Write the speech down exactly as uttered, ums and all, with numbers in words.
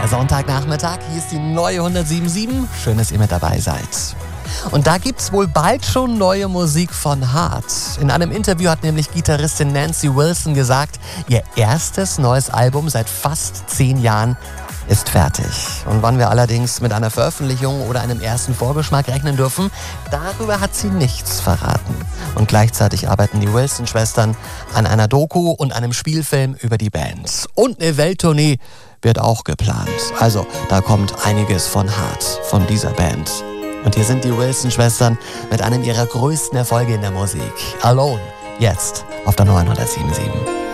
Sonntagnachmittag, hier ist die neue hundertsieben Komma sieben. Schön, dass ihr mit dabei seid. Und da gibt's wohl bald schon neue Musik von Heart. In einem Interview hat nämlich Gitarristin Nancy Wilson gesagt, ihr erstes neues Album seit fast zehn Jahren ist fertig. Und wann wir allerdings mit einer Veröffentlichung oder einem ersten Vorgeschmack rechnen dürfen, darüber hat sie nichts verraten. Und gleichzeitig arbeiten die Wilson-Schwestern an einer Doku und einem Spielfilm über die Band. Und eine Welttournee wird auch geplant. Also, da kommt einiges von Heart, von dieser Band. Und hier sind die Wilson-Schwestern mit einem ihrer größten Erfolge in der Musik. Alone, jetzt auf der neuen hundertsieben Komma sieben.